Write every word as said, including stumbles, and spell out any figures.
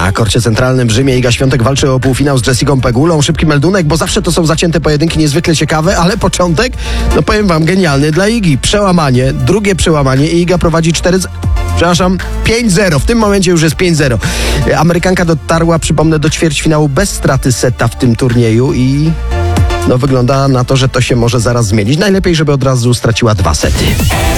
Na korcie centralnym w Rzymie Iga Świątek walczy o półfinał z Jessicą Pegulą. Szybki meldunek, bo zawsze to są zacięte pojedynki niezwykle ciekawe, ale początek, no powiem wam, genialny dla Igi. Przełamanie, drugie przełamanie i Iga prowadzi cztery... Przepraszam, pięć zero. W tym momencie już jest pięć zero. Amerykanka dotarła, przypomnę, do ćwierćfinału bez straty seta w tym turnieju i no wygląda na to, że to się może zaraz zmienić. Najlepiej, żeby od razu straciła dwa sety.